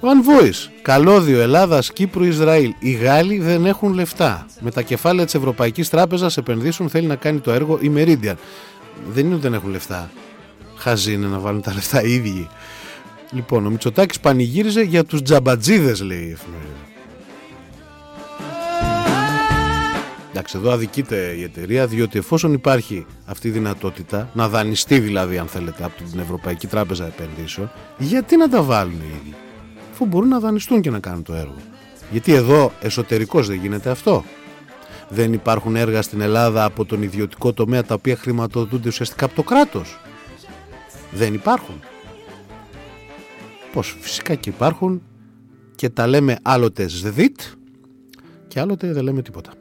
One Voice. Καλώδιο Ελλάδας, Κύπρου, Ισραήλ. Οι Γάλλοι δεν έχουν λεφτά. Με τα κεφάλαια της Ευρωπαϊκής Τράπεζας επενδύσουν, θέλει να κάνει το έργο η Meridian. Δεν είναι ότι δεν έχουν λεφτά. Χαζί είναι να βάλουν τα λεφτά οι ίδιοι. Λοιπόν, ο Μητσοτάκης πανηγύριζε για τους τζαμπατζίδες, λέει η εφημερίδα. Εντάξει, εδώ αδικείται η εταιρεία, διότι εφόσον υπάρχει αυτή η δυνατότητα να δανειστεί, δηλαδή, αν θέλετε, από την Ευρωπαϊκή Τράπεζα Επενδύσεων, γιατί να τα βάλουν οι ίδιοι, αφού μπορούν να δανειστούν και να κάνουν το έργο? Γιατί εδώ εσωτερικώς δεν γίνεται αυτό? Δεν υπάρχουν έργα στην Ελλάδα από τον ιδιωτικό τομέα τα οποία χρηματοδοτούνται ουσιαστικά από το κράτος? Δεν υπάρχουν? Πώς? Φυσικά και υπάρχουν, και τα λέμε άλλοτε ΣΔΙΤ και άλλοτε δεν λέμε τίποτα.